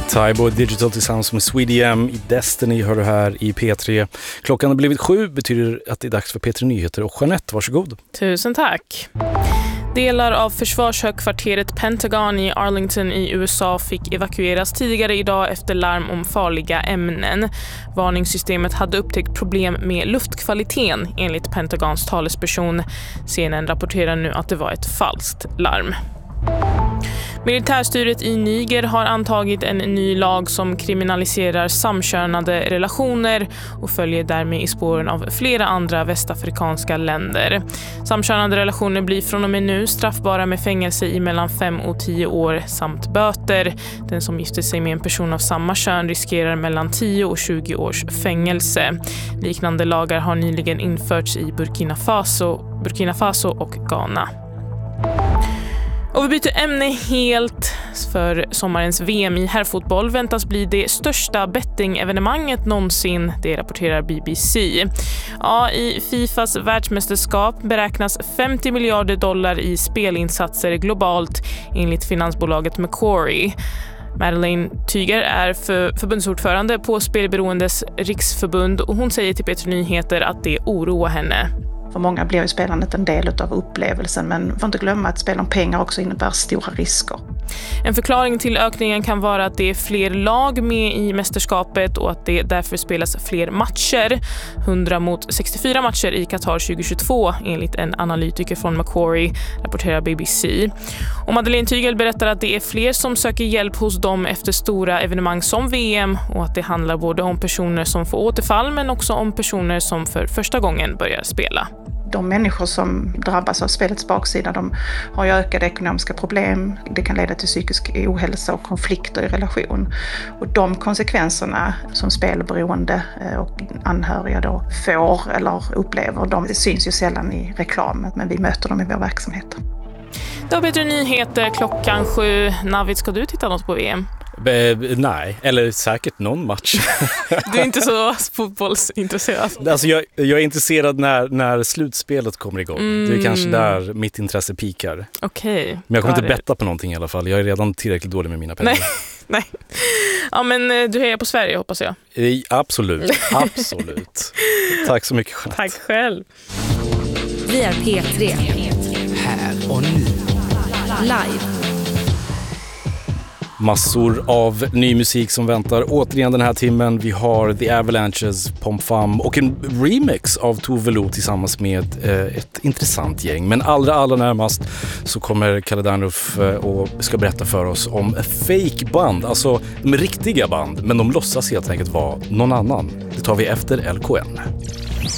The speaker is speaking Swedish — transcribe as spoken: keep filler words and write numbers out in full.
Tybo Digital tillsammans med Swede M i Destiny hör du här i P tre. Klockan har blivit sju, betyder att det är dags för P tre Nyheter. Och Jeanette, varsågod. Tusen tack. Delar av försvarshögkvarteret Pentagon i Arlington i U S A fick evakueras tidigare idag efter larm om farliga ämnen. Varningssystemet hade upptäckt problem med luftkvaliteten enligt Pentagons talesperson. C N N rapporterar nu att det var ett falskt larm. Militärstyret i Niger har antagit en ny lag som kriminaliserar samkönade relationer och följer därmed i spåren av flera andra västafrikanska länder. Samkönade relationer blir från och med nu straffbara med fängelse i mellan fem och tio år samt böter. Den som gifter sig med en person av samma kön riskerar mellan tio och tjugo års fängelse. Liknande lagar har nyligen införts i Burkina Faso, Burkina Faso och Ghana. Och vi byter ämne helt, för sommarens V M i herrfotboll väntas bli det största betting-evenemanget någonsin, det rapporterar B B C. Ja, i Fifas världsmästerskap beräknas femtio miljarder dollar i spelinsatser globalt enligt finansbolaget Macquarie. Madeleine Tyger är för förbundsordförande på Spelberoendes riksförbund och hon säger till P tre Nyheter att det oroar henne. För många blir ju spelandet en del av upplevelsen, men får inte glömma att spela om pengar också innebär stora risker. En förklaring till ökningen kan vara att det är fler lag med i mästerskapet och att det därför spelas fler matcher. hundra mot sextiofyra matcher i Qatar tjugohundratjugotvå enligt en analytiker från Macquarie, rapporterar B B C. Och Madeleine Tygel berättar att det är fler som söker hjälp hos dem efter stora evenemang som V M och att det handlar både om personer som får återfall men också om personer som för första gången börjar spela. De människor som drabbas av spelets baksida, de har ju ökade ekonomiska problem. Det kan leda till psykisk ohälsa och konflikter i relation. Och de konsekvenserna som spelberoende och anhöriga då får eller upplever, de syns ju sällan i reklamen, men vi möter dem i vår verksamhet. Då blir det nyheter klockan sju. Navid, ska du titta något på V M? Be, nej, eller säkert någon match. Du är inte så fotbollsintresserad. Alltså jag, jag är intresserad när, när slutspelet kommer igång. Mm. Det är kanske där mitt intresse pikar. Okej. Okay. Men jag kommer inte betta på någonting i alla fall. Jag är redan tillräckligt dålig med mina pengar. Nej, nej. Ja, men du hejar på Sverige, hoppas jag. I, absolut, absolut. Tack så mycket, Jeanette. Tack själv. Vi är P tre. Här och nu. Live. Massor av ny musik som väntar återigen den här timmen. Vi har The Avalanches, Pom Fam och en remix av Tove Lo tillsammans med eh, ett intressant gäng. Men allra, allra närmast så kommer Kalle Danruff eh, och ska berätta för oss om fake band. Alltså de riktiga band, men de låtsas helt enkelt vara någon annan. Det tar vi efter L K N.